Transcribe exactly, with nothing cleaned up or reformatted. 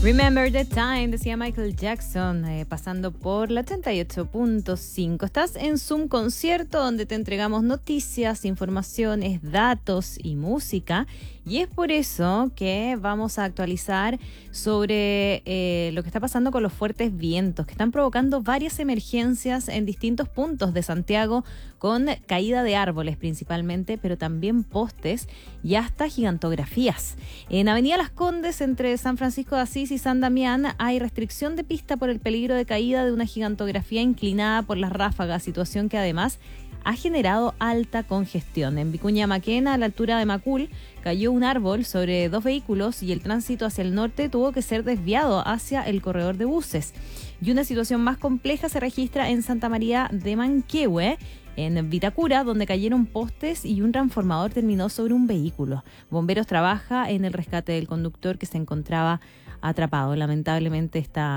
Remember the Time, decía Michael Jackson, eh, pasando por la ochenta y ocho punto cinco. Estás en Zoom Concierto, donde te entregamos noticias, informaciones, datos y música. Y es por eso que vamos a actualizar sobre eh, lo que está pasando con los fuertes vientos, que están provocando varias emergencias en distintos puntos de Santiago, con caída de árboles principalmente, pero también postes y hasta gigantografías. En Avenida Las Condes, entre San Francisco de Asís y San Damián, hay restricción de pista por el peligro de caída de una gigantografía inclinada por las ráfagas, situación que además ha generado alta congestión. En Vicuña Maquena, a la altura de Macul, cayó un árbol sobre dos vehículos y el tránsito hacia el norte tuvo que ser desviado hacia el corredor de buses. Y una situación más compleja se registra en Santa María de Manquehue, en Vitacura, donde cayeron postes y un transformador terminó sobre un vehículo. Bomberos trabaja en el rescate del conductor que se encontraba atrapado. Lamentablemente está